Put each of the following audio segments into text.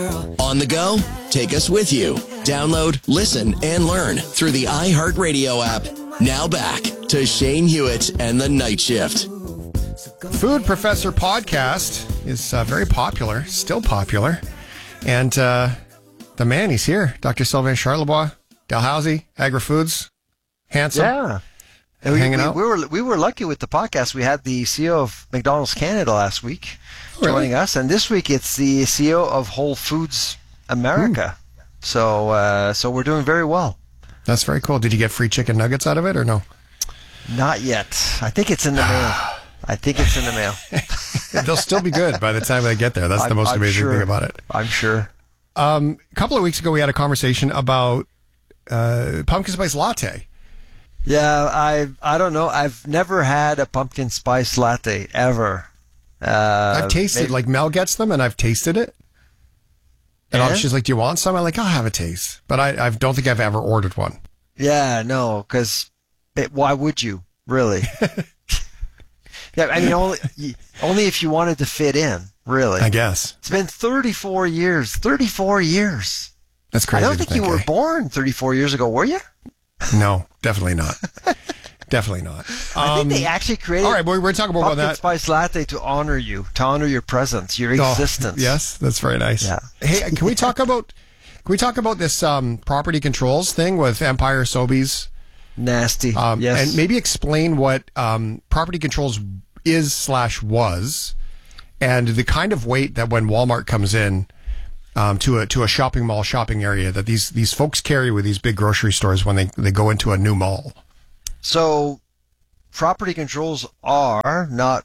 On the go? Take us with you. Download, listen, and learn through the iHeartRadio app. Now back to Shane Hewitt and the Night Shift. Food Professor podcast is very popular, still popular. And the man, he's here. Dr. Sylvain Charlebois, Dalhousie, Agri-Foods, handsome. Yeah. Hanging out. We were lucky with the podcast. We had the CEO of McDonald's Canada last week joining us. And this week it's the CEO of Whole Foods America. So we're doing very well. That's very cool. Did you get free chicken nuggets out of it or no? Not yet. I think it's in the mail. They'll still be good by the time they get there. That's the most amazing thing about it. I'm sure. A couple of weeks ago, we had a conversation about pumpkin spice latte. Yeah, I don't know. I've never had a pumpkin spice latte ever. I've tasted, like Mel gets them, and I've tasted it. And she's like, "Do you want some?" I'm like, "I'll have a taste," but I don't think I've ever ordered one. Yeah, no, because why would you really? Yeah, I mean, only if you wanted to fit in, really. I guess. It's been 34 years. 34 years. That's crazy. I don't think you were born 34 years ago, were you? No, definitely not. Definitely not. I think they actually created. All right, we're talking about pumpkin that. Spice latte to honor you, to honor your presence, your existence. Yes, that's very nice. Yeah. Hey, can we talk about this property controls thing with Empire Sobeys? Nasty. Yes. And maybe explain what property controls is/was, and the kind of weight that when Walmart comes in to a shopping mall shopping area that these folks carry with these big grocery stores when they go into a new mall. So, property controls are, not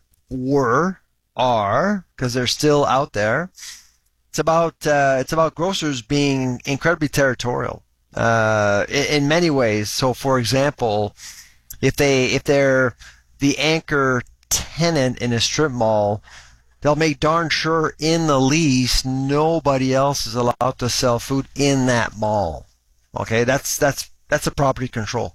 are, because they're still out there. It's about grocers being incredibly territorial in many ways. So, for example, if they're the anchor tenant in a strip mall, they'll make darn sure in the lease nobody else is allowed to sell food in that mall. Okay, that's a property control.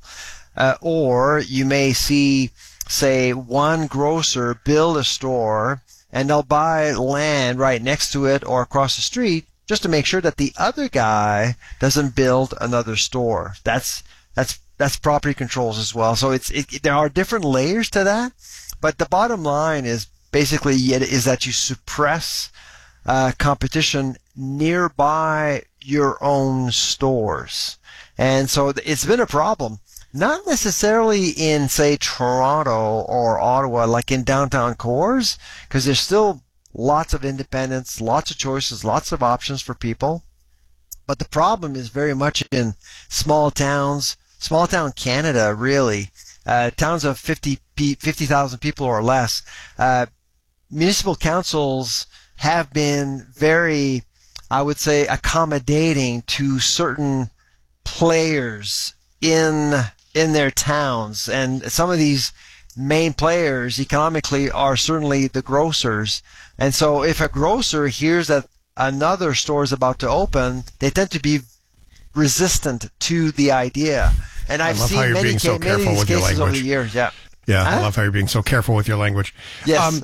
Or you may see, say, one grocer build a store and they'll buy land right next to it or across the street just to make sure that the other guy doesn't build another store. That's property controls as well. So there are different layers to that, but the bottom line is basically is that you suppress competition nearby your own stores. And so it's been a problem. Not necessarily in, say, Toronto or Ottawa, like in downtown cores, because there's still lots of independence, lots of choices, lots of options for people. But the problem is very much in small town Canada, really. Towns of 50,000 people or less. Municipal councils have been very, I would say, accommodating to certain players in their towns, and some of these main players economically are certainly the grocers. And so if a grocer hears that another store is about to open, they tend to be resistant to the idea. And I've seen many of these cases over the years. Yeah, I love how you're being so careful with your language. Yes.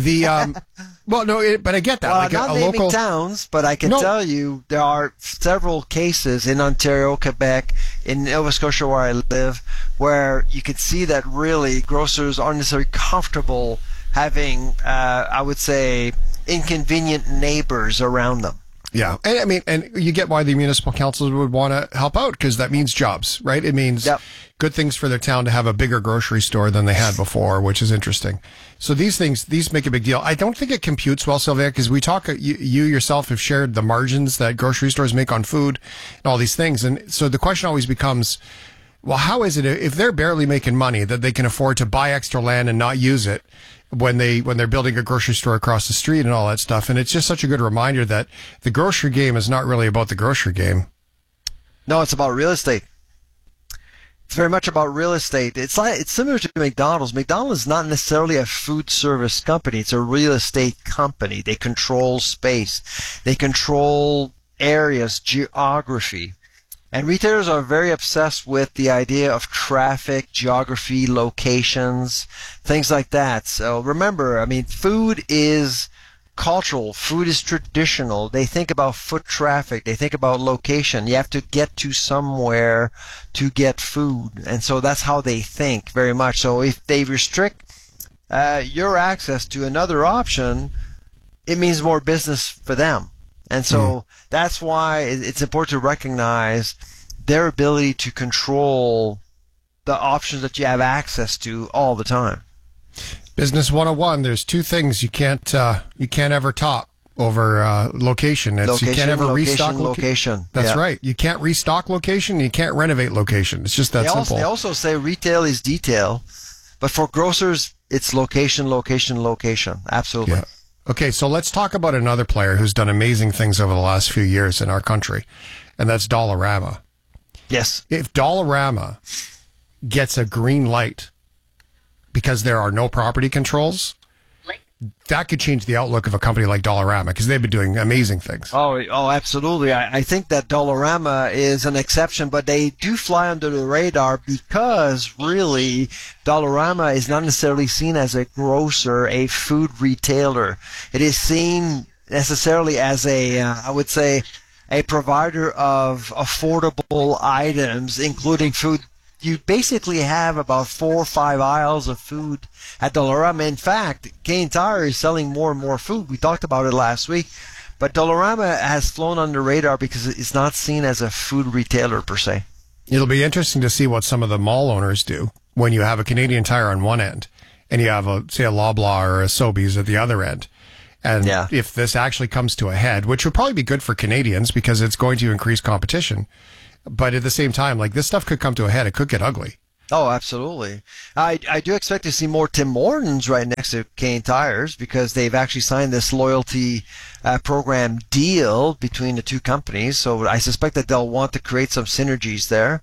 Well, no, but I get that. Well, like not naming local towns, but I can tell you there are several cases in Ontario, Quebec, in Nova Scotia where I live, where you could see that really grocers aren't necessarily comfortable having, I would say, inconvenient neighbors around them. Yeah, and I mean, and you get why the municipal councils would want to help out, because that means jobs, right? It means good things for their town to have a bigger grocery store than they had before, which is interesting. So these make a big deal. I don't think it computes well, Sylvain, because we talk, you yourself have shared the margins that grocery stores make on food and all these things. And so the question always becomes, well, how is it if they're barely making money that they can afford to buy extra land and not use it when they're building a grocery store across the street and all that stuff? And it's just such a good reminder that the grocery game is not really about the grocery game. No, it's about real estate. It's very much about real estate. It's similar to McDonald's. McDonald's is not necessarily a food service company. It's a real estate company. They control space. They control areas, geography. And retailers are very obsessed with the idea of traffic, geography, locations, things like that. So remember, I mean, food is cultural. Food is traditional. They think about foot traffic. They think about location. You have to get to somewhere to get food. And so that's how they think very much. So if they restrict your access to another option, it means more business for them. And so that's why it's important to recognize their ability to control the options that you have access to all the time. Business 101, there's two things you can't ever top over location. You can't ever restock location. That's right. You can't restock location. You can't renovate location. It's just that simple. They also say retail is detail, but for grocers, it's location, location, location. Absolutely. Yeah. Okay, so let's talk about another player who's done amazing things over the last few years in our country, and that's Dollarama. Yes. If Dollarama gets a green light because there are no property controls, that could change the outlook of a company like Dollarama because they've been doing amazing things. Oh, absolutely. I think that Dollarama is an exception, but they do fly under the radar because really Dollarama is not necessarily seen as a grocer, a food retailer. It is seen necessarily as I would say, a provider of affordable items, including food. You basically have about 4 or 5 aisles of food at Dollarama. In fact, Kane Tire is selling more and more food. We talked about it last week. But Dollarama has flown under the radar because it's not seen as a food retailer per se. It'll be interesting to see what some of the mall owners do when you have a Canadian Tire on one end and you have, a Loblaw or a Sobeys at the other end. And if this actually comes to a head, which would probably be good for Canadians because it's going to increase competition. But at the same time, like, this stuff could come to a head. It could get ugly. Oh, absolutely. I do expect to see more Tim Hortons right next to Kane Tires because they've actually signed this loyalty program deal between the two companies. So I suspect that they'll want to create some synergies there.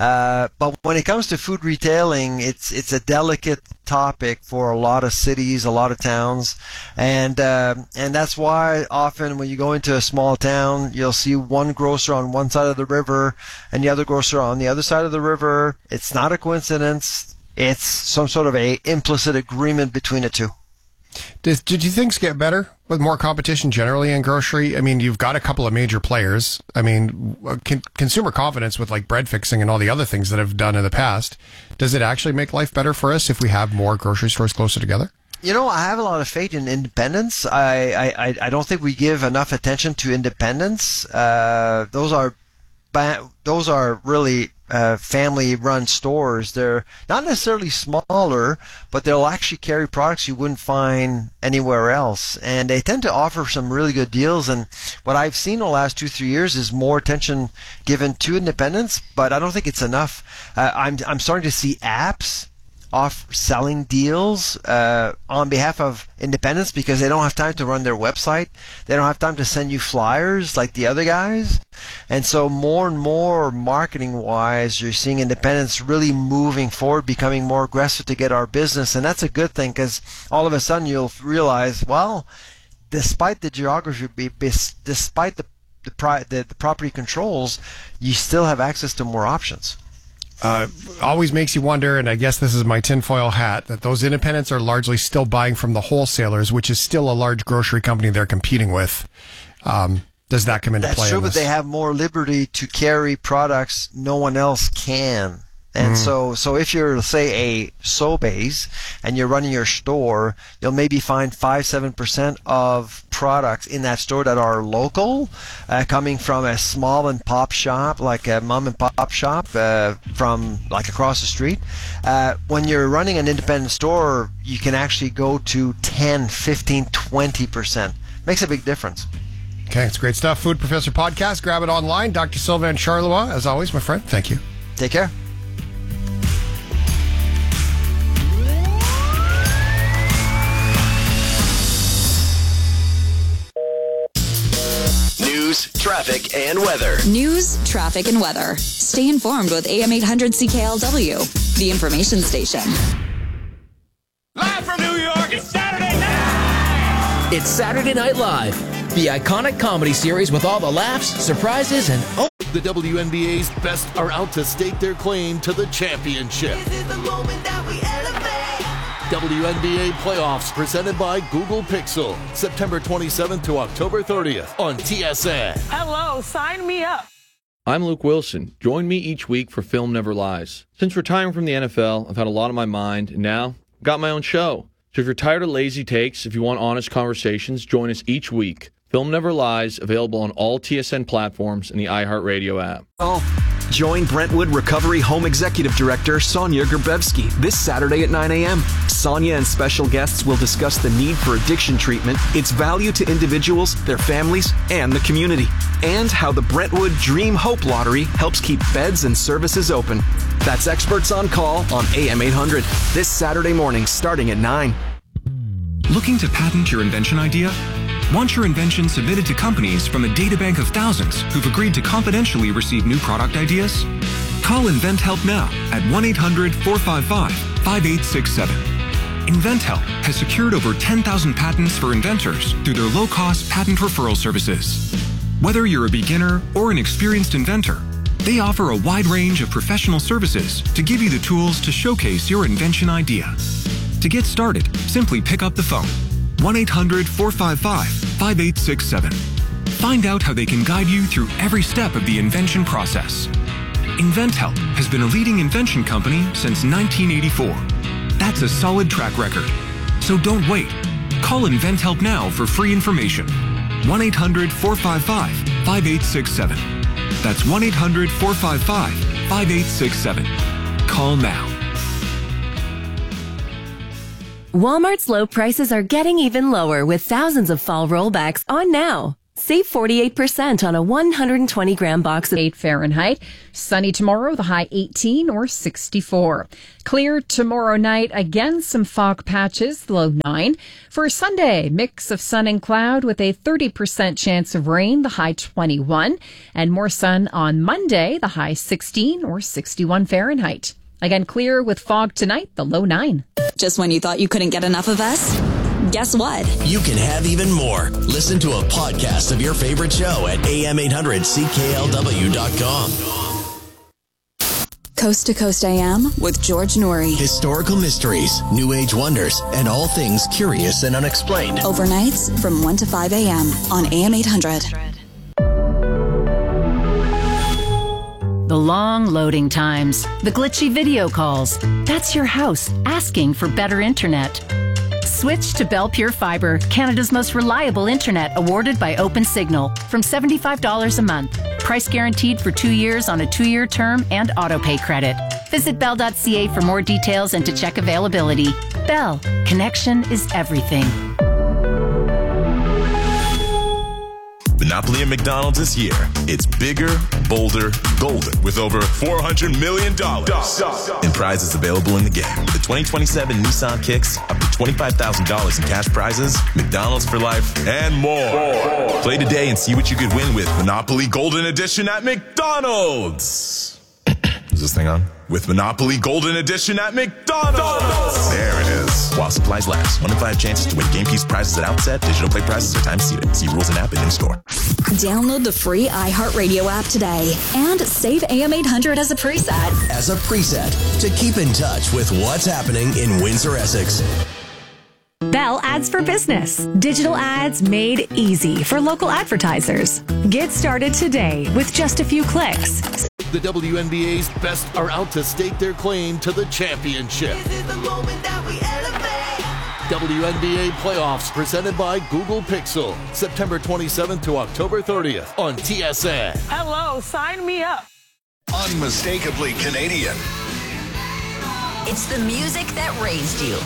But when it comes to food retailing, it's a delicate topic for a lot of cities, a lot of towns, and that's why often when you go into a small town, you'll see one grocer on one side of the river and the other grocer on the other side of the river. It's not a coincidence. It's some sort of a implicit agreement between the two. Did you things get better with more competition generally in grocery? I mean, you've got a couple of major players. I mean, consumer confidence with like bread fixing and all the other things that I've done in the past. Does it actually make life better for us if we have more grocery stores closer together? You know, I have a lot of faith in independence. I don't think we give enough attention to independents. Those are really family-run stores. They're not necessarily smaller, but they'll actually carry products you wouldn't find anywhere else. And they tend to offer some really good deals. And what I've seen in the last 2-3 years is more attention given to independents, but I don't think it's enough. I'm starting to see apps selling deals on behalf of independents because they don't have time to run their website. They don't have time to send you flyers like the other guys. And so more and more marketing-wise, you're seeing independents really moving forward, becoming more aggressive to get our business. And that's a good thing because all of a sudden you'll realize, well, despite the geography, despite the property controls, you still have access to more options. Always makes you wonder, and I guess this is my tinfoil hat, that those independents are largely still buying from the wholesalers, which is still a large grocery company they're competing with. Does that come into play? That's true, but they have more liberty to carry products no one else can. And so if you're, say, a Sobeys and you're running your store, you'll maybe find 5-7% of products in that store that are local, coming from a small and pop shop, like a mom and pop shop from like across the street. When you're running an independent store, you can actually go to 10, 15, 20%. Makes a big difference. Okay, it's great stuff. Food Professor Podcast. Grab it online. Dr. Sylvain Charlevoix, as always, my friend. Thank you. Take care. News, traffic, and weather. News, traffic, and weather. Stay informed with AM 800 CKLW, the information station. Live from New York, it's Saturday night! It's Saturday Night Live, the iconic comedy series with all the laughs, surprises, and The WNBA's best are out to stake their claim to the championship. This is the moment that we elevate. WNBA playoffs presented by Google Pixel. September 27th to October 30th on TSN. Hello, sign me up. I'm Luke Wilson. Join me each week for Film Never Lies. Since retiring from the NFL, I've had a lot on my mind, and now I've got my own show. So if you're tired of lazy takes, if you want honest conversations, join us each week. Film Never Lies, available on all TSN platforms and the iHeartRadio app. Join Brentwood Recovery Home Executive Director Sonia Gerbevsky this Saturday at 9 a.m. Sonia and special guests will discuss the need for addiction treatment, its value to individuals, their families, and the community, and how the Brentwood Dream Hope Lottery helps keep beds and services open. That's Experts on Call on AM 800 this Saturday morning starting at 9. Looking to patent your invention idea? Want your invention submitted to companies from a databank of thousands who've agreed to confidentially receive new product ideas? Call InventHelp now at 1-800-455-5867. InventHelp has secured over 10,000 patents for inventors through their low-cost patent referral services. Whether you're a beginner or an experienced inventor, they offer a wide range of professional services to give you the tools to showcase your invention idea. To get started, simply pick up the phone. 1-800-455-5867. Find out how they can guide you through every step of the invention process. InventHelp has been a leading invention company since 1984. That's a solid track record. So don't wait. Call InventHelp now for free information. 1-800-455-5867. That's 1-800-455-5867. Call now. Walmart's low prices are getting even lower with thousands of fall rollbacks on now. Save 48% on a 120-gram box of 8 Fahrenheit. Sunny tomorrow, the high 18 or 64. Clear tomorrow night, again some fog patches, the low 9. For Sunday, mix of sun and cloud with a 30% chance of rain, the high 21. And more sun on Monday, the high 16 or 61 Fahrenheit. Again, clear with fog tonight, the low 9. Just when you thought you couldn't get enough of us? Guess what? You can have even more. Listen to a podcast of your favorite show at am800cklw.com. Coast to Coast AM with George Noory. Historical mysteries, new age wonders, and all things curious and unexplained. Overnights from 1 to 5 a.m. on AM 800. The long loading times, the glitchy video calls. That's your house asking for better internet. Switch to Bell Pure Fiber, Canada's most reliable internet, awarded by OpenSignal, from $75 a month. Price guaranteed for 2 years on a 2-year term and autopay credit. Visit bell.ca for more details and to check availability. Bell, connection is everything. Monopoly at McDonald's this year. It's bigger, bolder, golden, with over $400 million in prizes available in the game. The 2027 Nissan Kicks, up to $25,000 in cash prizes, McDonald's for life, and more. Play today and see what you could win with Monopoly Golden Edition at McDonald's. Is this thing on? With Monopoly Golden Edition at McDonald's. There it is. While supplies last. 1 in 5 chances to win game piece prizes at outset. Digital play prizes are time seated. See rules and app in store. Download the free iHeartRadio app today and save AM 800 as a preset. As a preset to keep in touch with what's happening in Windsor, Essex. Bell Ads for Business. Digital ads made easy for local advertisers. Get started today with just a few clicks. The WNBA's best are out to stake their claim to the championship. WNBA playoffs presented by Google Pixel. September 27th to October 30th on TSN. Hello, sign me up. Unmistakably Canadian. It's the music that raised you.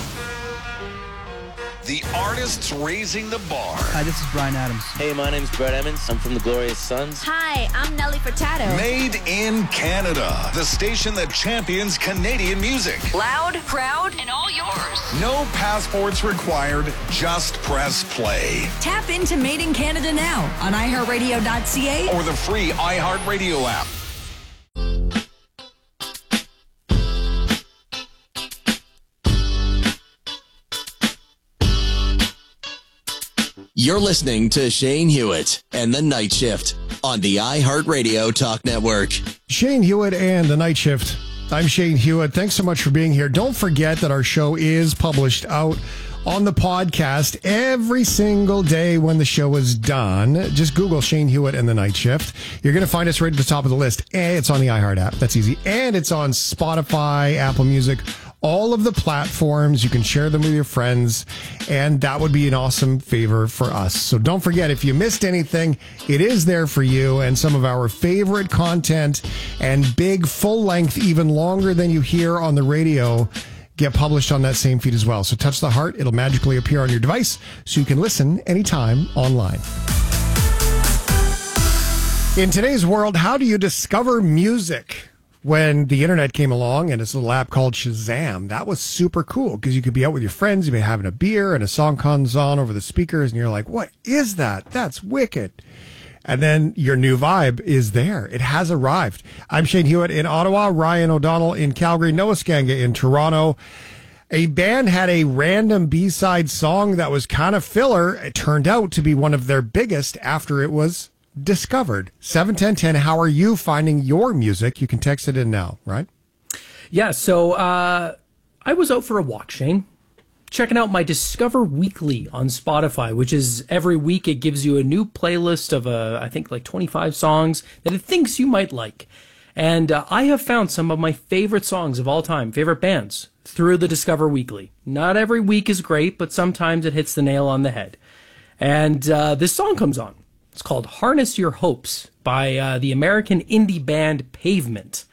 The artists raising the bar. Hi, this is Bryan Adams. Hey, my name's Brett Emmons. I'm from the Glorious Sons. Hi, I'm Nelly Furtado. Made in Canada. The station that champions Canadian music. Loud, proud, and all yours. No passports required. Just press play. Tap into Made in Canada now on iHeartRadio.ca or the free iHeartRadio app. You're listening to Shane Hewitt and the Night Shift on the iHeartRadio Talk Network. Shane Hewitt and the Night Shift. I'm Shane Hewitt. Thanks so much for being here. Don't forget that our show is published out on the podcast every single day when the show is done. Just Google Shane Hewitt and the Night Shift. You're going to find us right at the top of the list. And it's on the iHeart app. That's easy. And it's on Spotify, Apple Music, all of the platforms. You can share them with your friends, and that would be an awesome favor for us. So don't forget, if you missed anything, it is there for you, and some of our favorite content and big, full-length, even longer than you hear on the radio, get published on that same feed as well. So touch the heart. It'll magically appear on your device so you can listen anytime online. In today's world, how do you discover music? When the internet came along and this little app called Shazam, that was super cool because you could be out with your friends, you'd be having a beer and a song comes on over the speakers and you're like, what is that? That's wicked. And then your new vibe is there. It has arrived. I'm Shane Hewitt in Ottawa, Ryan O'Donnell in Calgary, Noah Skanga in Toronto. A band had a random B-side song that was kind of filler. It turned out to be one of their biggest after it was discovered. 71010, how are you finding your music? You can text it in now, right? Yeah, so I was out for a walk, Shane, checking out my Discover Weekly on Spotify, which is every week it gives you a new playlist of, I think, like 25 songs that it thinks you might like. And I have found some of my favorite songs of all time, favorite bands, through the Discover Weekly. Not every week is great, but sometimes it hits the nail on the head. And this song comes on. It's called Harness Your Hopes by the American indie band Pavement.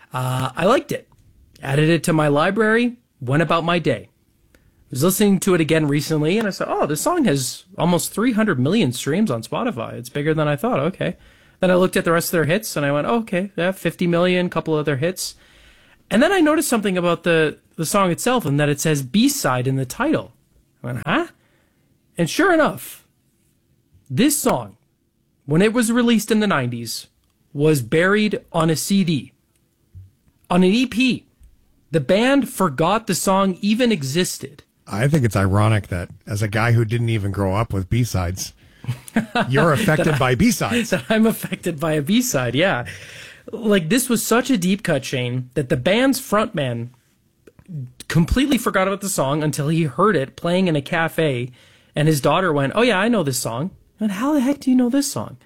I liked it. Added it to my library, went about my day. I was listening to it again recently, and I said, oh, this song has almost 300 million streams on Spotify. It's bigger than I thought. Okay. Then I looked at the rest of their hits, and I went, oh, okay, yeah, 50 million, couple other hits. And then I noticed something about the song itself, and that it says B-side in the title. I went, huh? And sure enough, this song, when it was released in the 90s, was buried on a CD, on an EP. The band forgot the song even existed. I think it's ironic that as a guy who didn't even grow up with B-sides, you're affected by B-sides. That I'm affected by a B-side, yeah. Like, this was such a deep cut, Shane, that the band's frontman completely forgot about the song until he heard it playing in a cafe, and his daughter went, oh yeah, I know this song. And how the heck do you know this song?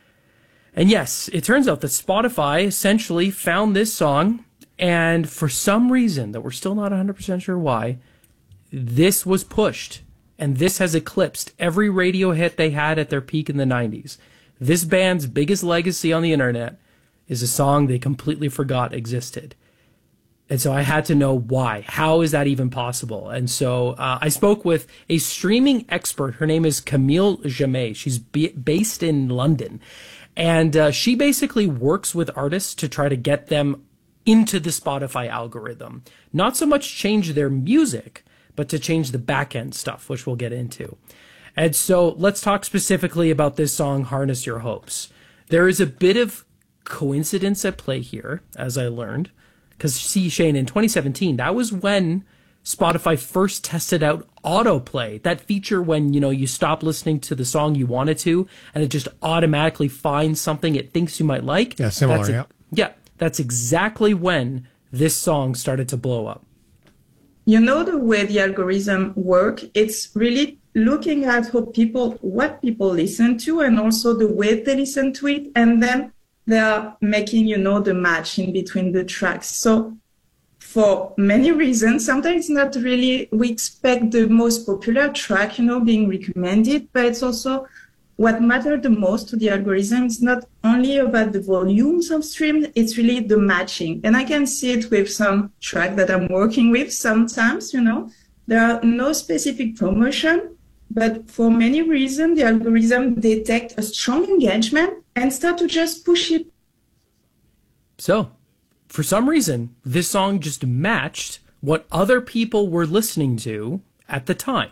And yes, it turns out that Spotify essentially found this song, and for some reason that we're still not 100% sure why, this was pushed, and this has eclipsed every radio hit they had at their peak in the 90s. This band's biggest legacy on the internet is a song they completely forgot existed. And so I had to know why. How is that even possible? And so I spoke with a streaming expert. Her name is Camille Jamet. She's based in London. And she basically works with artists to try to get them into the Spotify algorithm. Not so much change their music, but to change the back-end stuff, which we'll get into. And so let's talk specifically about this song, Harness Your Hopes. There is a bit of coincidence at play here, as I learned. Because, see, Shane, in 2017, that was when Spotify first tested out autoplay, that feature when, you know, you stop listening to the song you wanted to, and it just automatically finds something it thinks you might like. Yeah, similar, yeah. Yeah, that's exactly when this song started to blow up. You know, the way the algorithm work, it's really looking at what people listen to, and also the way they listen to it, and then they are making, you know, the match in between the tracks. So for many reasons, sometimes it's not really, we expect the most popular track, you know, being recommended, but it's also what matters the most to the algorithm. It's not only about the volumes of streams, it's really the matching. And I can see it with some track that I'm working with sometimes, you know, there are no specific promotion, but for many reasons, the algorithm detects a strong engagement and start to just push it. So, for some reason, this song just matched what other people were listening to at the time.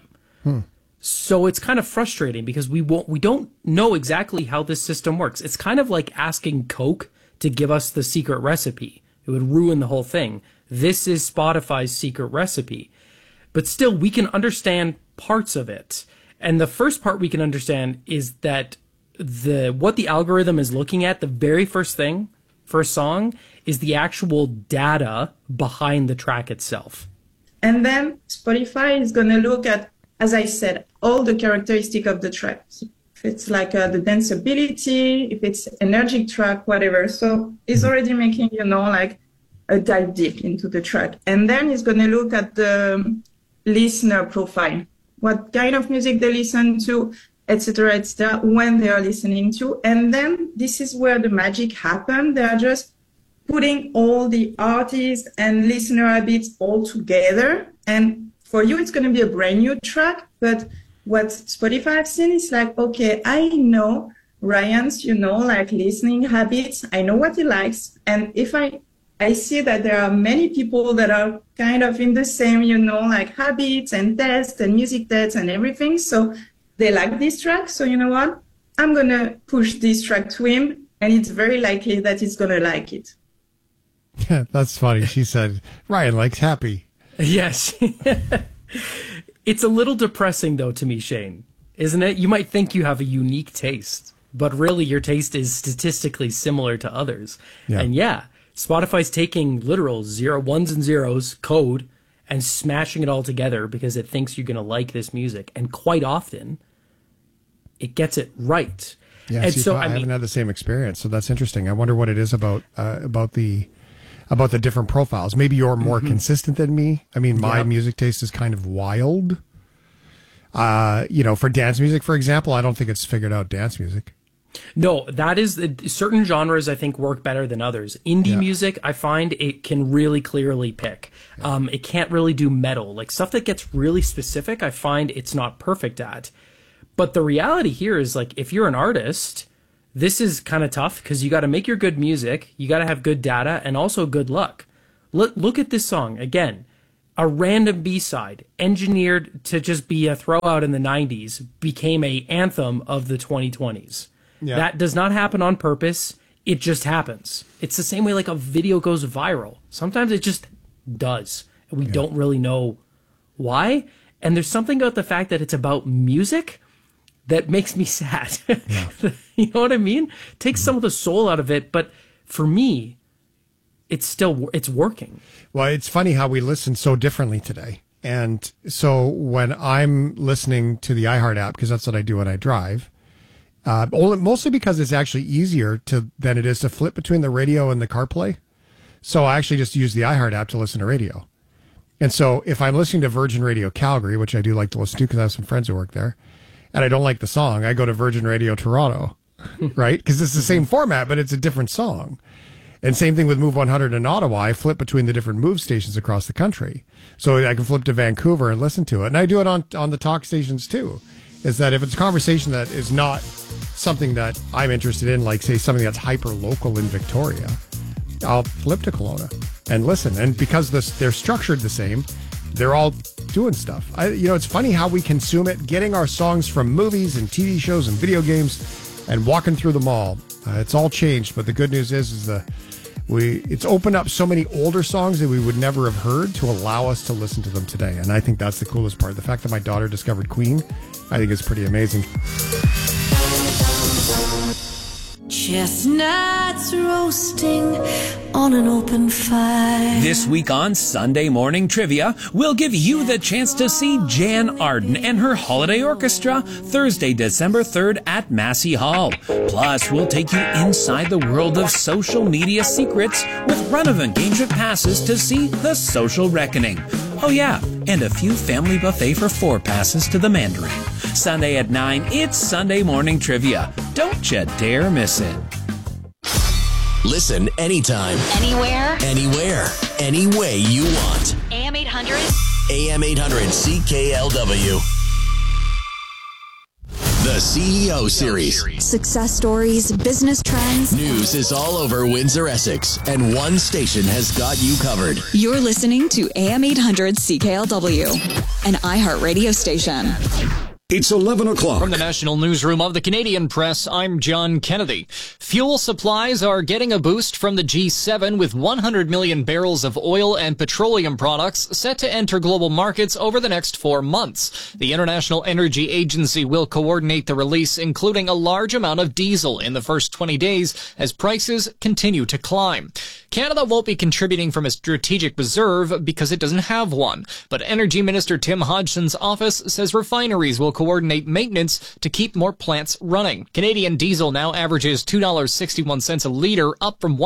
So it's kind of frustrating because we don't know exactly how this system works. It's kind of like asking Coke to give us the secret recipe. It would ruin the whole thing. This is Spotify's secret recipe. But still, we can understand parts of it. And the first part we can understand is that what the algorithm is looking at, the very first thing, for a song is the actual data behind the track itself. And then Spotify is going to look at, as I said, all the characteristics of the track. If it's like the danceability, if it's energetic track, whatever. So it's already making, like a dive deep into the track. And then it's going to look at the listener profile, what kind of music they listen to, etc., when they are listening to. And then this is where the magic happens. They are just putting all the artists and listener habits all together. And for you, it's going to be a brand new track. But what Spotify have seen is like, okay, I know Ryan's, like listening habits. I know what he likes. And if I see that there are many people that are kind of in the same, like habits and tastes and music tastes and everything. So they like this track. So you know what? I'm going to push this track to him. And it's very likely that he's going to like it. That's funny. She said, Ryan likes happy. Yes. It's a little depressing, though, to me, Shane, isn't it? You might think you have a unique taste, but really your taste is statistically similar to others. Yeah. And Spotify's taking literal ones and zeros code and smashing it all together because it thinks you're going to like this music. And quite often, it gets it right. Yeah, and so I haven't had the same experience, so that's interesting. I wonder what it is about the different profiles. Maybe you're more consistent than me. I mean, my music taste is kind of wild. For dance music, for example, I don't think it's figured out dance music. No, that is certain genres I think work better than others. Indie music, I find it can really clearly pick. It can't really do metal. Like stuff that gets really specific, I find it's not perfect at. But the reality here is like if you're an artist, this is kind of tough because you got to make your good music, you got to have good data, and also good luck. Look at this song again. A random B-side engineered to just be a throwout in the 90s became a anthem of the 2020s. Yeah. That does not happen on purpose. It just happens. It's the same way like a video goes viral. Sometimes it just does. And we don't really know why. And there's something about the fact that it's about music that makes me sad. Yeah. You know what I mean? Takes some of the soul out of it. But for me, it's working. Well, it's funny how we listen so differently today. And so when I'm listening to the iHeart app, because that's what I do when I drive, mostly because it's actually easier than it is to flip between the radio and the CarPlay. So I actually just use the iHeart app to listen to radio. And so if I'm listening to Virgin Radio Calgary, which I do like to listen to because I have some friends who work there, and I don't like the song, I go to Virgin Radio Toronto, right? Because it's the same format, but it's a different song. And same thing with Move 100 in Ottawa. I flip between the different Move stations across the country. So I can flip to Vancouver and listen to it. And I do it on the talk stations too. Is that if it's a conversation that is not something that I'm interested in, like say something that's hyper local in Victoria, I'll flip to Kelowna and listen. And because they're structured the same, they're all doing stuff. It's funny how we consume it, getting our songs from movies and TV shows and video games and walking through them all. It's all changed, but the good news is it's opened up so many older songs that we would never have heard to allow us to listen to them today. And I think that's the coolest part. The fact that my daughter discovered Queen, I think is pretty amazing. Chestnuts roasting on an open fire. This week on Sunday Morning Trivia, we'll give you the chance to see Jan Arden and her holiday orchestra Thursday, December 3rd at Massey Hall. Plus, we'll take you inside the world of social media secrets with run-of-engagement passes to see The Social Reckoning. Oh yeah, and a few family buffet for 4 passes to the Mandarin. Sunday at 9, it's Sunday Morning Trivia. Don't you dare miss it. Listen anytime. Anywhere. Anywhere. Any way you want. AM 800. AM 800 CKLW. The CEO Series. Success stories, business trends. News is all over Windsor, Essex, and one station has got you covered. You're listening to AM 800 CKLW, an iHeart radio station. It's 11 o'clock. From the National Newsroom of the Canadian Press, I'm John Kennedy. Fuel supplies are getting a boost from the G7 with 100 million barrels of oil and petroleum products set to enter global markets over the next 4 months. The International Energy Agency will coordinate the release, including a large amount of diesel in the first 20 days as prices continue to climb. Canada won't be contributing from a strategic reserve because it doesn't have one, but Energy Minister Tim Hodgson's office says refineries will coordinate maintenance to keep more plants running. Canadian diesel now averages $2.61 a liter, up from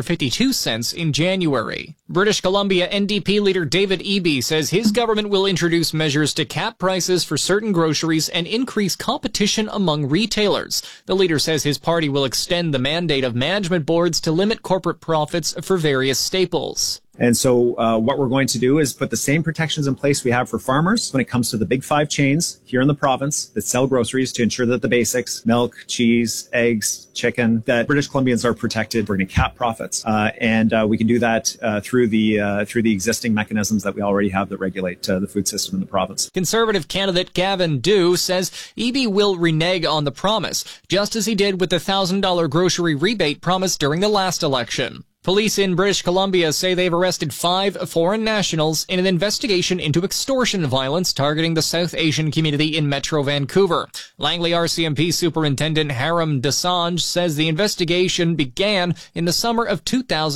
$1.52 in January. British Columbia NDP leader David Eby says his government will introduce measures to cap prices for certain groceries and increase competition among retailers. The leader says his party will extend the mandate of management boards to limit corporate profits for various staples. And so what we're going to do is put the same protections in place we have for farmers when it comes to the big 5 chains here in the province that sell groceries to ensure that the basics, milk, cheese, eggs, chicken, that British Columbians are protected. We're going to cap profits. And we can do that through the existing mechanisms that we already have that regulate the food system in the province. Conservative candidate Gavin Dew says Eby will renege on the promise, just as he did with the $1,000 grocery rebate promised during the last election. Police in British Columbia say they've arrested 5 foreign nationals in an investigation into extortion violence targeting the South Asian community in Metro Vancouver. Langley RCMP Superintendent Haram Desange says the investigation began in the summer of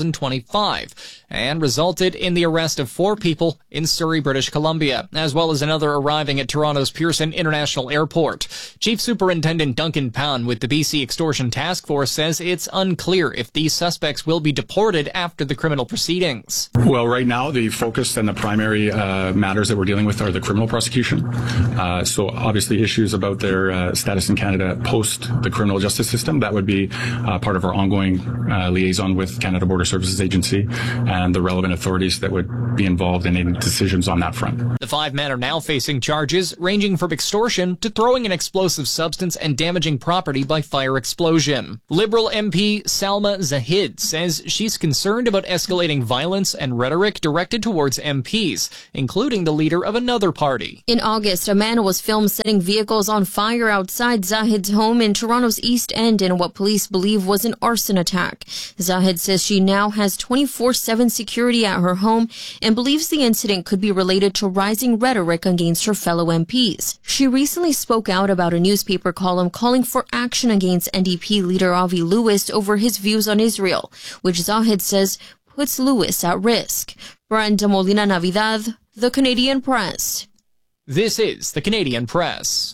2025 and resulted in the arrest of 4 people in Surrey, British Columbia, as well as another arriving at Toronto's Pearson International Airport. Chief Superintendent Duncan Pound with the BC Extortion Task Force says it's unclear if these suspects will be deported after the criminal proceedings. Well, right now, the focus and the primary matters that we're dealing with are the criminal prosecution. So obviously issues about their status in Canada post the criminal justice system, that would be part of our ongoing liaison with Canada Border Services Agency and the relevant authorities that would be involved in any decisions on that front. The 5 men are now facing charges ranging from extortion to throwing an explosive substance and damaging property by fire explosion. Liberal MP Salma Zahid says she's concerned about escalating violence and rhetoric directed towards MPs, including the leader of another party. In August, a man was filmed setting vehicles on fire outside Zahid's home in Toronto's East End in what police believe was an arson attack. Zahid says she now has 24/7 security at her home and believes the incident could be related to rising rhetoric against her fellow MPs. She recently spoke out about a newspaper column calling for action against NDP leader Avi Lewis over his views on Israel, which Zahid says puts Lewis at risk. Brenda Molina Navidad, The Canadian Press. This is The Canadian Press.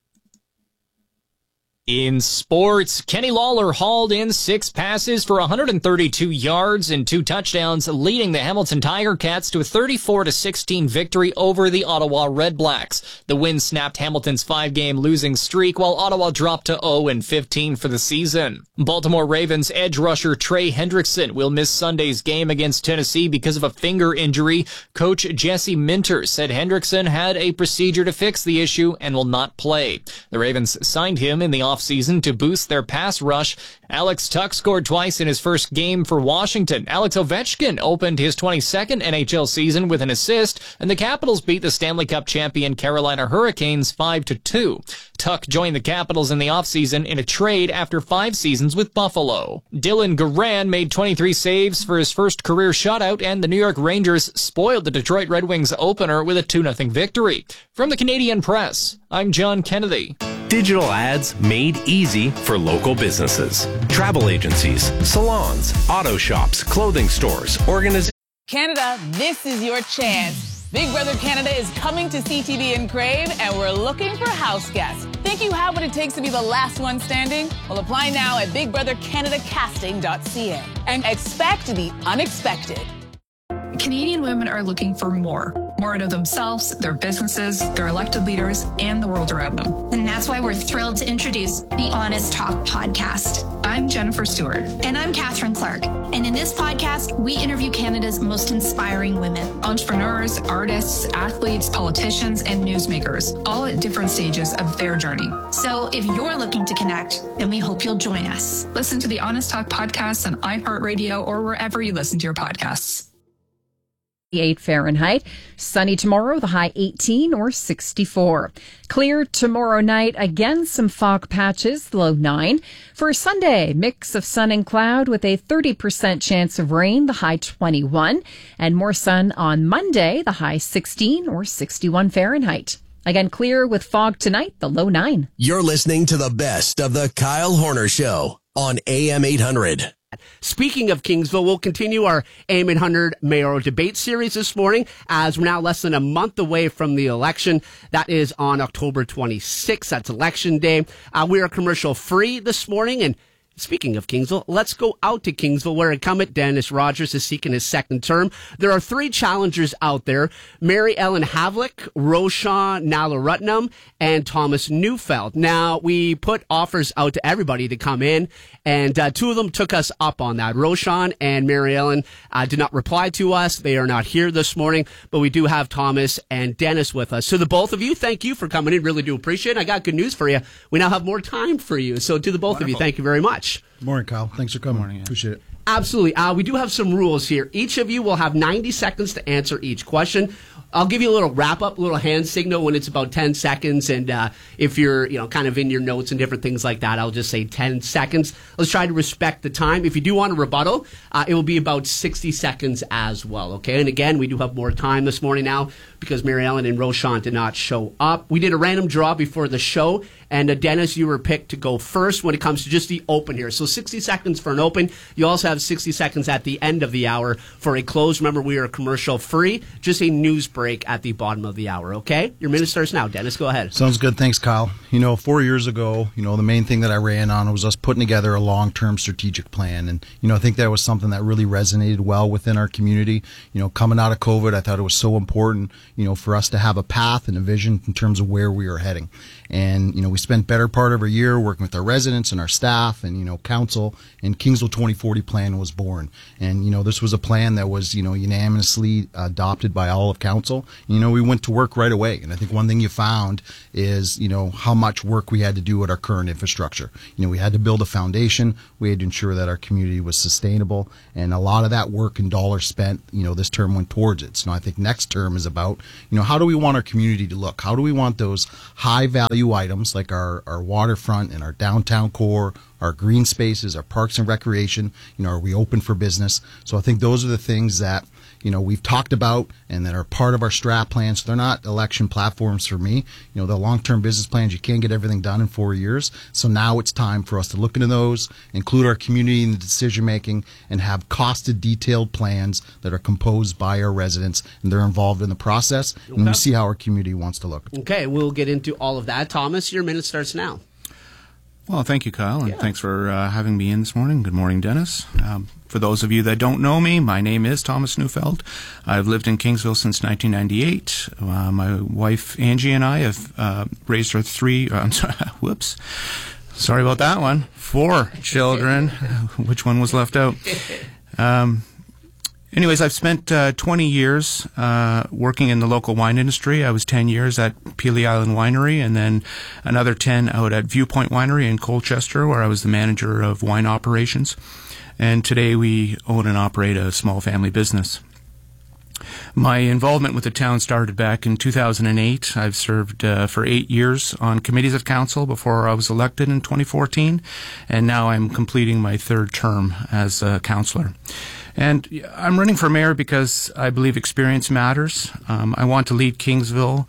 In sports, Kenny Lawler hauled in 6 passes for 132 yards and 2 touchdowns, leading the Hamilton Tiger Cats to a 34-16 victory over the Ottawa Red Blacks. The win snapped Hamilton's 5-game losing streak, while Ottawa dropped to 0-15 for the season. Baltimore Ravens edge rusher Trey Hendrickson will miss Sunday's game against Tennessee because of a finger injury. Coach Jesse Minter said Hendrickson had a procedure to fix the issue and will not play. The Ravens signed him in the offseason to boost their pass rush. Alex Tuck scored twice in his first game for Washington. Alex Ovechkin opened his 22nd NHL season with an assist, and the Capitals beat the Stanley Cup champion Carolina Hurricanes 5-2. Tuck joined the Capitals in the offseason in a trade after 5 seasons with Buffalo. Dylan Garand made 23 saves for his first career shutout, and the New York Rangers spoiled the Detroit Red Wings opener with a 2-0 victory. From the Canadian Press, I'm John Kennedy. Digital ads made easy for local businesses. Travel agencies, salons, auto shops, clothing stores, organizations. Canada, this is your chance. Big Brother Canada is coming to CTV in Crave, and we're looking for house guests. Think you have what it takes to be the last one standing? Well, apply now at BigBrotherCanadaCasting.ca and expect the unexpected. Canadian women are looking for more out of themselves, their businesses, their elected leaders, and the world around them. And that's why we're thrilled to introduce the Honest Talk podcast. I'm Jennifer Stewart. And I'm Catherine Clark. And in this podcast, we interview Canada's most inspiring women. Entrepreneurs, artists, athletes, politicians, and newsmakers, all at different stages of their journey. So if you're looking to connect, then we hope you'll join us. Listen to the Honest Talk podcast on iHeartRadio or wherever you listen to your podcasts. 8 Fahrenheit. Sunny tomorrow, the high 18 or 64. Clear tomorrow night, again some fog patches, the low 9. For Sunday, mix of sun and cloud with a 30% chance of rain, the high 21. And more sun on Monday, the high 16 or 61 Fahrenheit. Again, clear with fog tonight, the low 9. You're listening to the best of the Kyle Horner Show on AM 800. Speaking of Kingsville, we'll continue our AM 800 mayoral debate series this morning as we're now less than a month away from the election. That is on October 26th. That's Election Day. We are commercial free this morning. And speaking of Kingsville, let's go out to Kingsville where incumbent Dennis Rogers is seeking his second term. There are 3 challengers out there: Mary Ellen Havlick, Roshan Nalarutnam, and Thomas Neufeld. Now, we put offers out to everybody to come in, and 2 of them took us up on that. Roshan and Mary Ellen did not reply to us. They are not here this morning, but we do have Thomas and Dennis with us. So the both of you, thank you for coming in. Really do appreciate it. I got good news for you. We now have more time for you. So to the both of you, thank you very much. Good morning, Kyle. Thanks for coming. Morning, appreciate it. Absolutely. We do have some rules here. Each of you will have 90 seconds to answer each question. I'll give you a little wrap-up, a little hand signal when it's about 10 seconds. And if you're, kind of in your notes and different things like that, I'll just say 10 seconds. Let's try to respect the time. If you do want a rebuttal, it will be about 60 seconds as well, okay? And again, we do have more time this morning now because Mary Ellen and Roshan did not show up. We did a random draw before the show, and Dennis, you were picked to go first when it comes to just the open here. So 60 seconds for an open. You also have 60 seconds at the end of the hour for a close. Remember, we are commercial free, just a news break at the bottom of the hour, okay? Your minute starts now. Dennis, go ahead. Sounds good. Thanks, Kyle. 4 years ago, the main thing that I ran on was us putting together a long-term strategic plan. And, I think that was something that really resonated well within our community. Coming out of COVID, I thought it was so important, for us to have a path and a vision in terms of where we are heading. And, we spent better part of a year working with our residents and our staff and, council, and Kingsville 2040 plan was born. And, this was a plan that was, unanimously adopted by all of council. We went to work right away. And I think one thing you found is, how much work we had to do at our current infrastructure. We had to build a foundation. We had to ensure that our community was sustainable. And a lot of that work and dollars spent, this term went towards it. So I think next term is about, how do we want our community to look? How do we want those high value items like our waterfront and our downtown core, our green spaces, our parks and recreation, are we open for business? So I think those are the things that, we've talked about and that are part of our strat plans. So they're not election platforms for me. The long-term business plans, you can't get everything done in 4 years. So now it's time for us to look into those, include our community in the decision-making, and have costed, detailed plans that are composed by our residents, and they're involved in the process. Okay. And we see how our community wants to look. Okay, we'll get into all of that. Thomas, your minute starts now. Well, thank you, Kyle, and thanks for having me in this morning. Good morning, Dennis. For those of you that don't know me, my name is Thomas Neufeld. I've lived in Kingsville since 1998. My wife, Angie, and I have raised our 3, whoops, sorry about that one, 4 children. Which one was left out? Anyways, I've spent 20 years working in the local wine industry. I was 10 years at Pelee Island Winery and then another 10 out at Viewpoint Winery in Colchester, where I was the manager of wine operations. And today we own and operate a small family business. My involvement with the town started back in 2008. I've served for 8 years on committees of council before I was elected in 2014, and now I'm completing my 3rd term as a councillor. And I'm running for mayor because I believe experience matters. I want to lead Kingsville,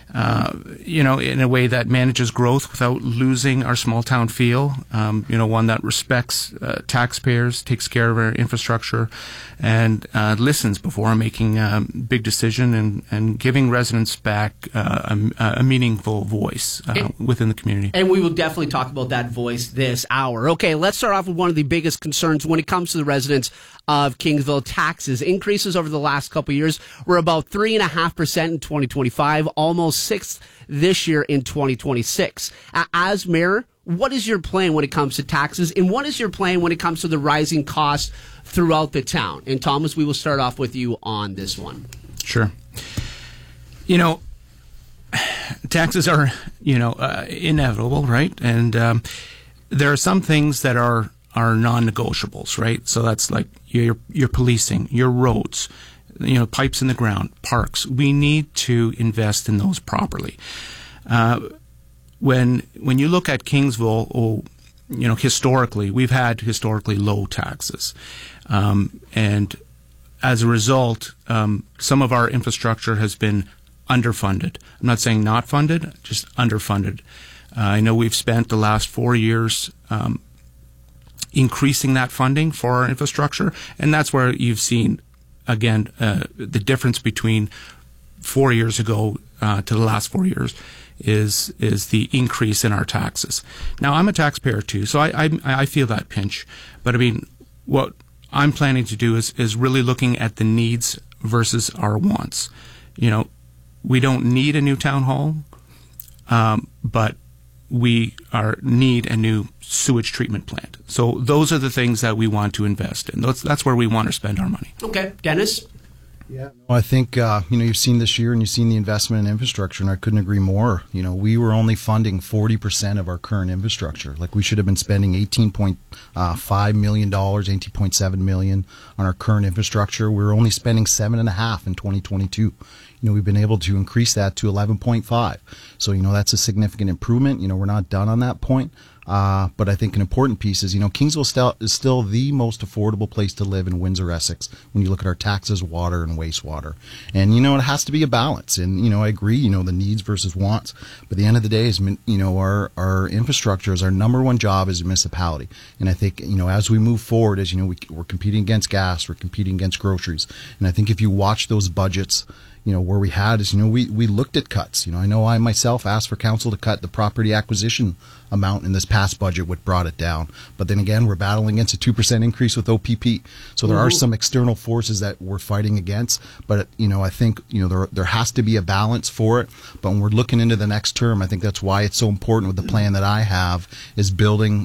in a way that manages growth without losing our small town feel. One that respects taxpayers, takes care of our infrastructure, and listens before making a big decision and giving residents back a meaningful voice within the community. And we will definitely talk about that voice this hour. Okay, let's start off with one of the biggest concerns when it comes to the residents of Kingsville. Taxes increases over the last couple of years were about 3.5% in 2025, almost 6% this year in 2026. As mayor, what is your plan when it comes to taxes, and what is your plan when it comes to the rising costs throughout the town? And Thomas, we will start off with you on this one. Sure. Taxes are, inevitable, right? And there are some things that are non-negotiables, right? So that's like your policing, your roads, pipes in the ground, parks. We need to invest in those properly. When you look at Kingsville, historically, we've had historically low taxes. And as a result, some of our infrastructure has been underfunded. I'm not saying not funded, just underfunded. I know we've spent the last 4 years increasing that funding for our infrastructure, and that's where you've seen, again, the difference between 4 years ago to the last 4 years is the increase in our taxes. Now, I'm a taxpayer too, so I feel that pinch. But I mean, what I'm planning to do is really looking at the needs versus our wants. We don't need a new town hall, but we need a new sewage treatment plant. So those are the things that we want to invest in. That's where we want to spend our money. Okay, Dennis? Yeah, well, I think you've seen this year and you've seen the investment in infrastructure, and I couldn't agree more. We were only funding 40% of our current infrastructure. Like, we should have been spending $18.5 million, $18.7 million on our current infrastructure. We were only spending $7.5 million in 2022. We've been able to increase that to 11.5. So, that's a significant improvement. We're not done on that point. But I think an important piece is, Kingsville is still the most affordable place to live in Windsor, Essex, when you look at our taxes, water, and wastewater. And, it has to be a balance. And, I agree, the needs versus wants. But at the end of the day, our infrastructure is our number one job as a municipality. And I think, as we move forward, as we're competing against gas, we're competing against groceries. And I think if you watch those budgets, where we had is, we looked at cuts. I know I myself asked for council to cut the property acquisition amount in this past budget, which brought it down. But then again, we're battling against a 2% increase with OPP. So there are some external forces that we're fighting against. But, I think, there has to be a balance for it. But when we're looking into the next term, I think that's why it's so important with the plan that I have is building,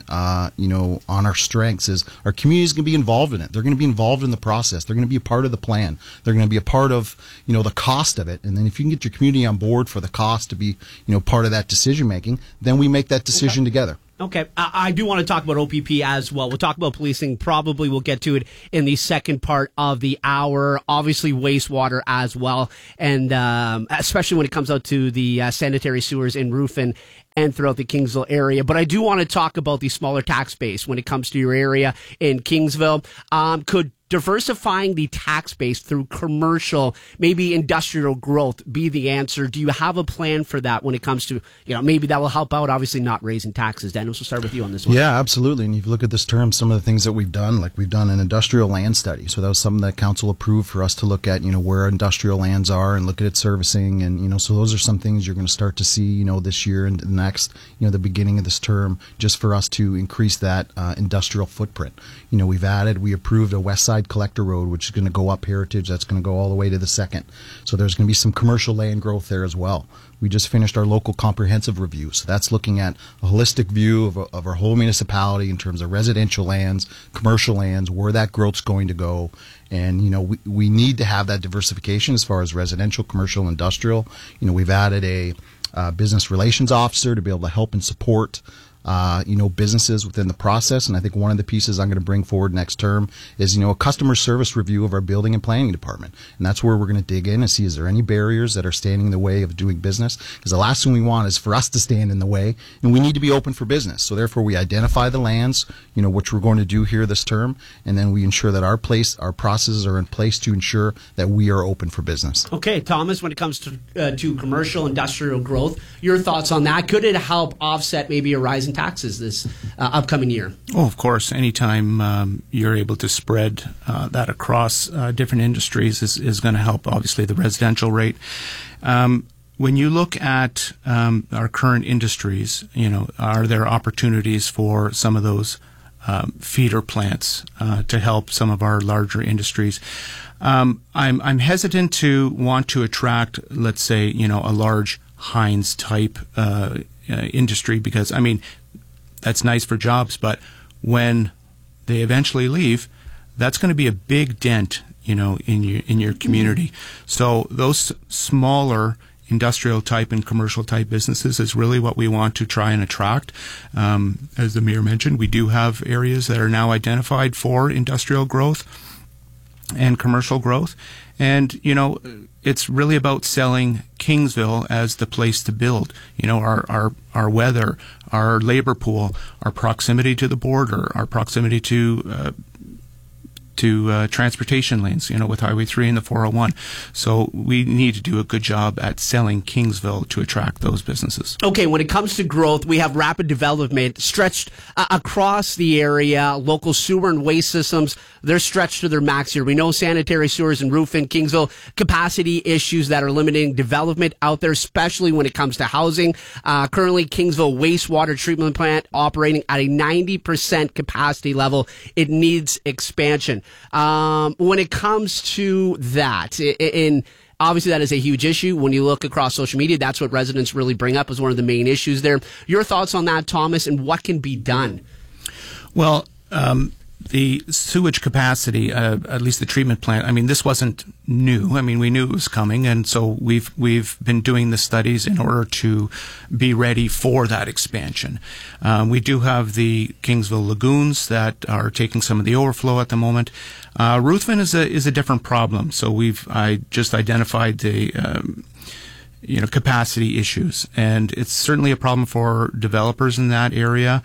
on our strengths is our community is going to be involved in it. They're going to be involved in the process. They're going to be a part of the plan. They're going to be a part of, the cost of it. And then if you can get your community on board for the cost to be, part of that decision making, then we make that decision together. Okay. I do want to talk about OPP as well. We'll talk about policing. Probably we'll get to it in the second part of the hour. Obviously, wastewater as well. And especially when it comes out to the sanitary sewers in Ruffin and throughout the Kingsville area. But I do want to talk about the smaller tax base when it comes to your area in Kingsville. Could diversifying the tax base through commercial, maybe industrial growth be the answer? Do you have a plan for that when it comes to, maybe that will help out, obviously not raising taxes? Dennis, we'll start with you on this one. Yeah, absolutely. And if you look at this term, some of the things that we've done, like we've done an industrial land study. So that was something that council approved for us to look at, where industrial lands are and look at its servicing. And, so those are some things you're going to start to see, this year and the next, the beginning of this term, just for us to increase that industrial footprint. We approved a west side collector road, which is going to go up Heritage. That's going to go all the way to the second. So there's going to be some commercial land growth there as well. We just finished our local comprehensive review. So that's looking at a holistic view of our whole municipality in terms of residential lands, commercial lands, where that growth's going to go. And, we need to have that diversification as far as residential, commercial, industrial. We've added a business relations officer to be able to help and support businesses within the process. And I think one of the pieces I'm going to bring forward next term is, a customer service review of our building and planning department. And that's where we're going to dig in and see, is there any barriers that are standing in the way of doing business? Because the last thing we want is for us to stand in the way, and we need to be open for business. So therefore we identify the lands, which we're going to do here this term, and then we ensure that our processes are in place to ensure that we are open for business. Okay, Thomas, when it comes to commercial industrial growth, your thoughts on that? Could it help offset maybe a rise in taxes this upcoming year? Oh, of course. Anytime you're able to spread that across different industries is going to help, obviously, the residential rate. When you look at our current industries, are there opportunities for some of those feeder plants to help some of our larger industries? I'm hesitant to want to attract, let's say, a large Heinz type industry, because that's nice for jobs, but when they eventually leave, that's going to be a big dent, in your community. So those smaller industrial type and commercial type businesses is really what we want to try and attract. As the mayor mentioned, we do have areas that are now identified for industrial growth. and commercial growth. And, it's really about selling Kingsville as the place to build. Our weather, our labor pool, our proximity to the border, our proximity to transportation lanes, with Highway 3 and the 401. So we need to do a good job at selling Kingsville to attract those businesses. Okay, when it comes to growth, we have rapid development stretched across the area. Local sewer and waste systems, they're stretched to their max here. We know sanitary sewers and roof in Kingsville, capacity issues that are limiting development out there, especially when it comes to housing. Currently, Kingsville wastewater treatment plant operating at a 90% capacity level. It needs expansion. When it comes to that, obviously that is a huge issue. When you look across social media, that's what residents really bring up as one of the main issues there. Your thoughts on that, Thomas, and what can be done? Well, the sewage capacity, at least the treatment plant, this wasn't new. We knew it was coming, and so we've been doing the studies in order to be ready for that expansion. We do have the Kingsville lagoons that are taking some of the overflow at the moment. Ruthven is a different problem. So I just identified the capacity issues, and it's certainly a problem for developers in that area.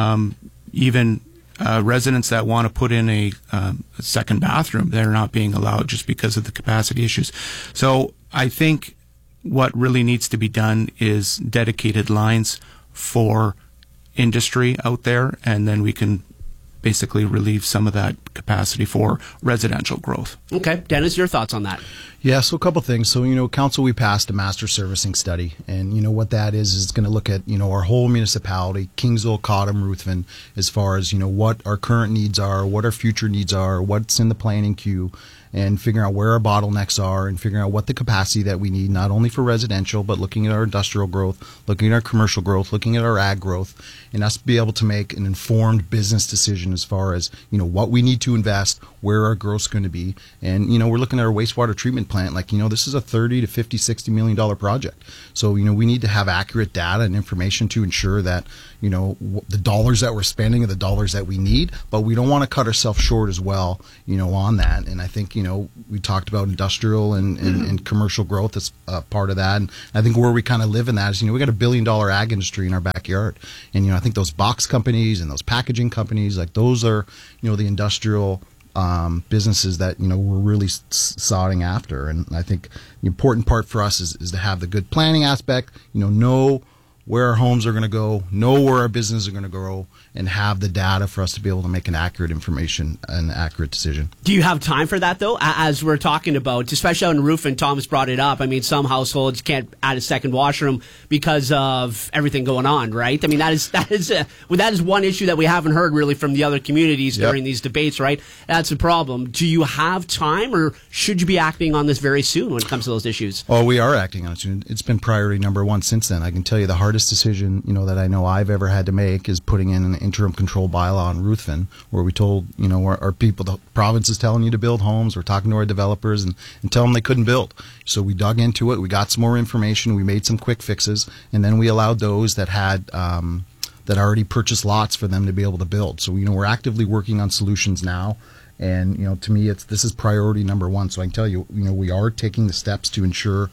Even residents that want to put in a second bathroom, they're not being allowed just because of the capacity issues. So I think what really needs to be done is dedicated lines for industry out there, and then we can basically relieve some of that capacity for residential growth. Okay. Dennis, your thoughts on that? Yeah, so a couple things. So, council, we passed a master servicing study, and what that is it's going to look at, our whole municipality, Kingsville, Cottam, Ruthven, as far as, what our current needs are, what our future needs are, what's in the planning queue, and figuring out where our bottlenecks are and figuring out what the capacity that we need, not only for residential, but looking at our industrial growth, looking at our commercial growth, looking at our ag growth, and us be able to make an informed business decision as far as, what we need to invest, where our growth's going to be. And, we're looking at our wastewater treatment plant, this is a $30 to $50, $60 million project. So, we need to have accurate data and information to ensure that, the dollars that we're spending are the dollars that we need, but we don't want to cut ourselves short as well, on that. And I think, we talked about industrial and commercial growth as part of that. And I think where we kind of live in that is, we got $1 billion ag industry in our backyard. And, I think those box companies and those packaging companies, those are, the industrial businesses that, we're really sought after. And I think the important part for us is to have the good planning aspect, know where our homes are going to go, know where our businesses are going to grow, and have the data for us to be able to make an accurate decision. Do you have time for that, though, as we're talking about, especially on the roof, and Thomas brought it up? Some households can't add a second washroom because of everything going on, right? That is one issue that we haven't heard really from the other communities during these debates, right? That's a problem. Do you have time, or should you be acting on this very soon when it comes to those issues? Oh, we are acting on it soon. It's been priority number one since then. I can tell you the hardest decision, that I know I've ever had to make is putting in an interim control bylaw in Ruthven, where we told, our people, the province is telling you to build homes. We're talking to our developers and tell them they couldn't build. So we dug into it. We got some more information. We made some quick fixes, and then we allowed those that had that already purchased lots for them to be able to build. So we're actively working on solutions now. And to me, this is priority number one. So I can tell you, we are taking the steps to ensure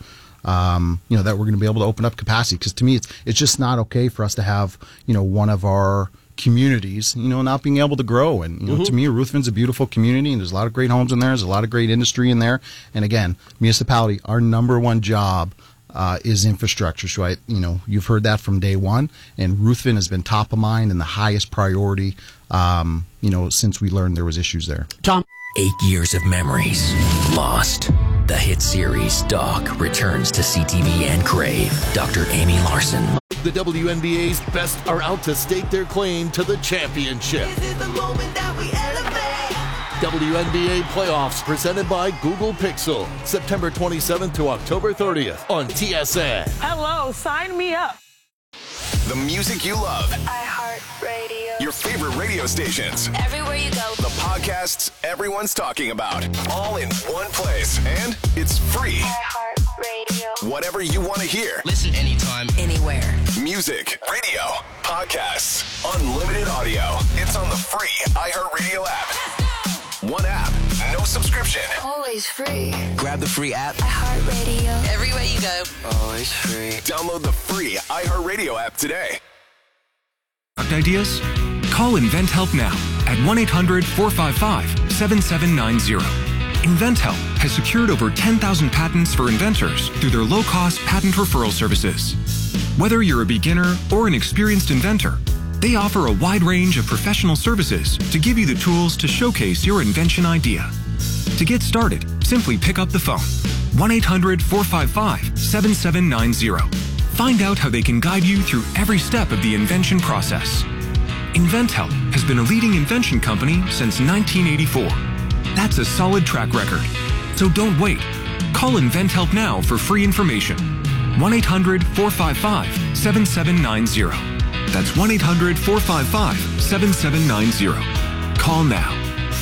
that we're going to be able to open up capacity. Because to me, it's just not okay for us to have, one of our communities, not being able to grow. And, to me, Ruthven's a beautiful community, and there's a lot of great homes in there. There's a lot of great industry in there. And again, municipality, our number one job is infrastructure. So you've heard that from day one, and Ruthven has been top of mind and the highest priority, since we learned there was issues there. Tom. 8 years of memories lost. The hit series Doc returns to CTV and Crave. Dr. Amy Larson. The WNBA's best are out to stake their claim to the championship. This is the moment that we elevate. WNBA playoffs presented by Google Pixel. September 27th to October 30th on TSN. Hello, sign me up. The music you love. iHeartRadio. Your favorite radio stations. Everywhere you go. The podcasts everyone's talking about. All in one place. And it's free. iHeartRadio. Whatever you want to hear. Listen anytime, anywhere. Music, radio, podcasts, unlimited audio. It's on the free iHeartRadio app. One app, no subscription. Always free. Grab the free app. iHeartRadio. Everywhere you go. Always free. Download the free iHeartRadio app today. Ideas? Call InventHelp now at 1-800-455-7790. InventHelp has secured over 10,000 patents for inventors through their low-cost patent referral services. Whether you're a beginner or an experienced inventor, they offer a wide range of professional services to give you the tools to showcase your invention idea. To get started, simply pick up the phone. 1-800-455-7790. Find out how they can guide you through every step of the invention process. InventHelp has been a leading invention company since 1984. That's a solid track record. So don't wait. Call InventHelp now for free information. 1-800-455-7790. That's 1-800-455-7790. Call now.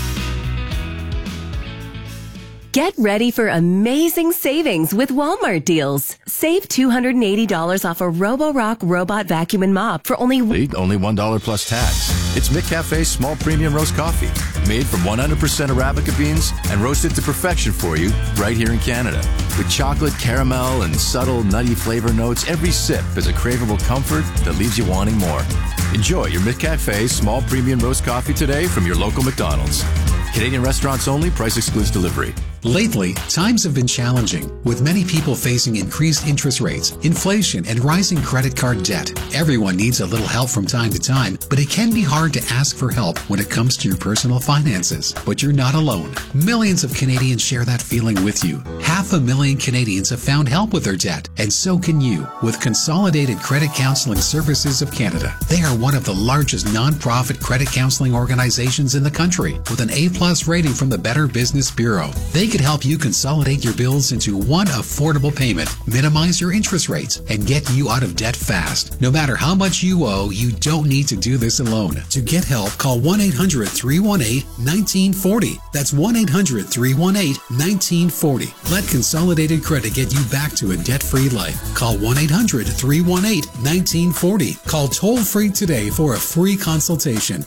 Get ready for amazing savings with Walmart deals. Save $280 off a Roborock robot vacuum and mop for only $1 plus tax. It's McCafe's small premium roast coffee, made from 100% Arabica beans and roasted to perfection for you right here in Canada. With chocolate, caramel, and subtle nutty flavor notes, every sip is a craveable comfort that leaves you wanting more. Enjoy your McCafe's small premium roast coffee today from your local McDonald's. Canadian restaurants only. Price excludes delivery. Lately, times have been challenging, with many people facing increased interest rates, inflation, and rising credit card debt. Everyone needs a little help from time to time, but it can be hard to ask for help when it comes to your personal finances. But you're not alone. Millions of Canadians share that feeling with you. 500,000 Canadians have found help with their debt, and so can you, with Consolidated Credit Counseling Services of Canada. They are one of the largest non-profit credit counseling organizations in the country, with an A+ rating from the Better Business Bureau. They could help you consolidate your bills into one affordable payment, minimize your interest rates, and get you out of debt fast. No matter how much you owe, you don't need to do this alone. To get help, call 1-800-318-1940. That's 1-800-318-1940. Let Consolidated Credit get you back to a debt-free life. Call 1-800-318-1940. Call toll-free today for a free consultation.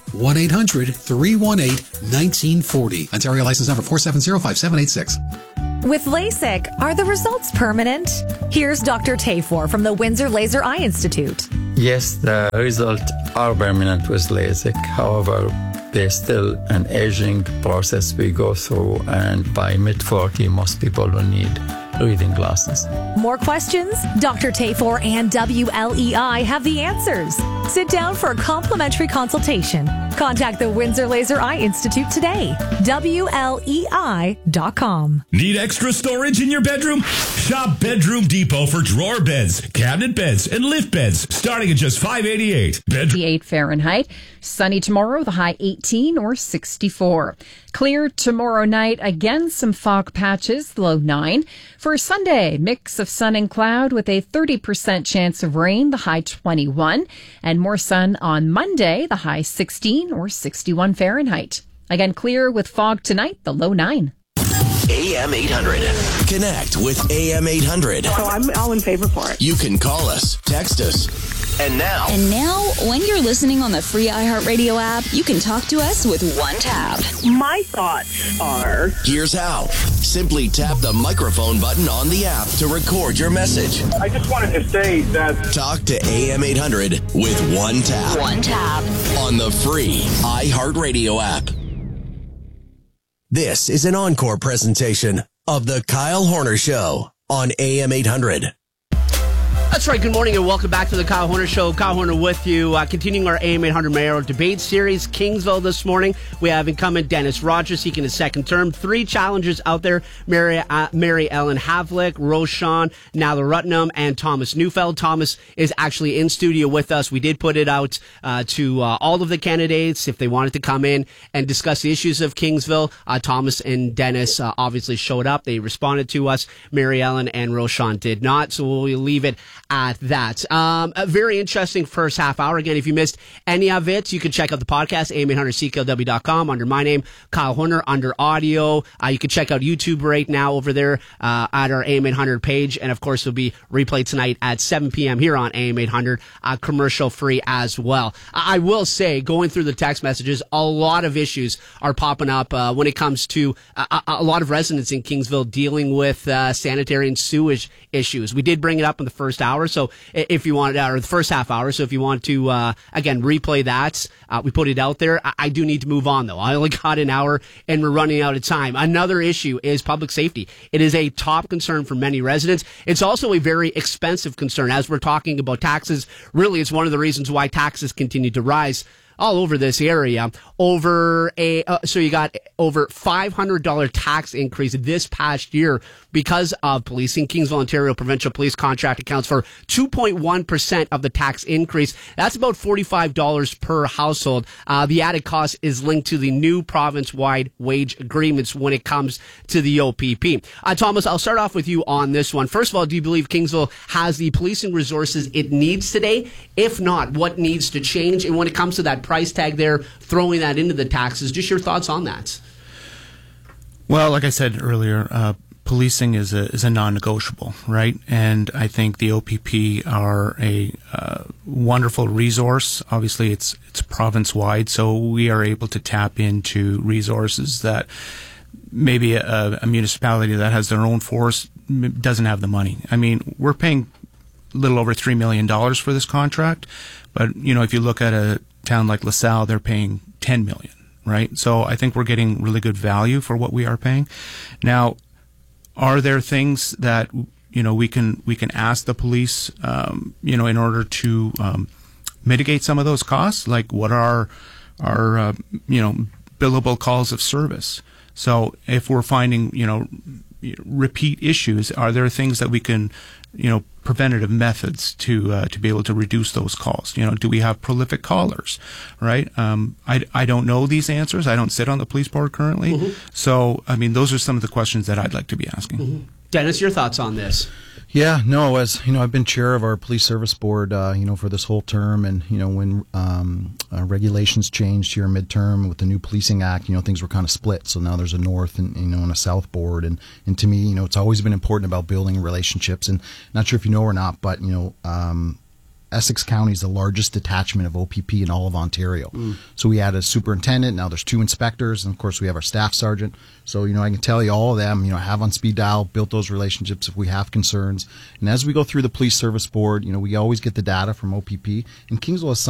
1-800-318-1940. Ontario license number 4705786. With LASIK, are the results permanent? Here's Dr. Tafor from the Windsor Laser Eye Institute. Yes, the results are permanent with LASIK. However, there's still an aging process we go through, and by mid-40, most people will need reading glasses. More questions? Dr. Tafor and WLEI have the answers. Sit down for a complimentary consultation. Contact the Windsor Laser Eye Institute today. WLEI.com. Need extra storage in your bedroom? Shop Bedroom Depot for drawer beds, cabinet beds, and lift beds, starting at just $588. 58 Fahrenheit. Sunny tomorrow, the high 18 or 64. Clear tomorrow night. Again, some fog patches, the low 9. For Sunday, mix of sun and cloud with a 30% chance of rain, the high 21. And more sun on Monday, the high 16 or 61 Fahrenheit. Again, clear with fog tonight, the low 9. AM 800. Connect with AM 800. So I'm all in favor for it. You can call us, text us. And now, when you're listening on the free iHeartRadio app, you can talk to us with one tap. My thoughts are... Here's how. Simply tap the microphone button on the app to record your message. I just wanted to say that... Talk to AM 800 with one tap. One tap. On the free iHeartRadio app. This is an encore presentation of The Kyle Horner Show on AM 800. That's right. Good morning and welcome back to the Kyle Horner Show. Kyle Horner with you. Continuing our AM 800 mayoral debate series. Kingsville this morning. We have incumbent Dennis Rogers seeking his second term. 3 challengers out there. Mary Ellen Havlick, Roshan Nalarutnam, and Thomas Neufeld. Thomas is actually in studio with us. We did put it out to all of the candidates if they wanted to come in and discuss the issues of Kingsville. Thomas and Dennis obviously showed up. They responded to us. Mary Ellen and Roshan did not. So we'll leave it at that. A very interesting first half hour. Again, if you missed any of it, you can check out the podcast, am800cklw.com, under my name, Kyle Horner, under audio. You can check out YouTube right now over there at our AM800 page. And, of course, it'll be replayed tonight at 7 p.m. here on AM800, commercial free as well. I will say, going through the text messages, a lot of issues are popping up when it comes to a lot of residents in Kingsville dealing with sanitary and sewage issues. We did bring it up in the first hour, so if you want, or the first half hour, so if you want to, again, replay that, we put it out there. I do need to move on, though. I only got an hour, and we're running out of time. Another issue is public safety. It is a top concern for many residents. It's also a very expensive concern. As we're talking about taxes, really, it's one of the reasons why taxes continue to rise all over this area. So you got over $500 tax increase this past year because of policing. Kingsville, Ontario Provincial Police contract accounts for 2.1% of the tax increase. That's about $45 per household. The added cost is linked to the new province-wide wage agreements when it comes to the OPP. Thomas, I'll start off with you on this one. First of all, do you believe Kingsville has the policing resources it needs today? If not, what needs to change? And when it comes to that price tag there, throwing that into the taxes, just your thoughts on that. Well, like I said earlier, policing is a non-negotiable, right? And I think the OPP are a wonderful resource. Obviously, it's province-wide, so we are able to tap into resources that maybe a municipality that has their own force doesn't have the money. I mean, we're paying a little over $3 million for this contract, but if you look at a town like LaSalle, they're paying $10 million, right? So I think we're getting really good value for what we are paying. Now, are there things that we can ask the police, in order to mitigate some of those costs? Like, what are our billable calls of service? So if we're finding repeat issues, are there things that we can preventative methods to be able to reduce those calls? Do we have prolific callers, right? I don't know these answers. I don't sit on the police board currently. Mm-hmm. So, I mean, those are some of the questions that I'd like to be asking. Mm-hmm. Dennis, your thoughts on this? Yeah, no, as I've been chair of our police service board, for this whole term, and when regulations changed here midterm with the new policing act, things were kind of split. So now there's a north and and a south board, and to me, it's always been important about building relationships. And not sure if you know or not, but Essex County is the largest detachment of OPP in all of Ontario. So we had a superintendent, now there's 2 inspectors, and of course we have our staff sergeant. So, I can tell you all of them, have on speed dial, built those relationships if we have concerns. And as we go through the police service board, we always get the data from OPP, and Kingsville has